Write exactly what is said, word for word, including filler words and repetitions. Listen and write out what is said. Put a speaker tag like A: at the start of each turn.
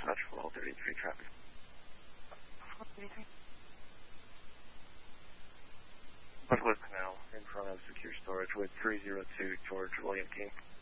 A: dispatch for all thirty-three traffic. Northwest Canal in front of secure storage with three zero two George William King.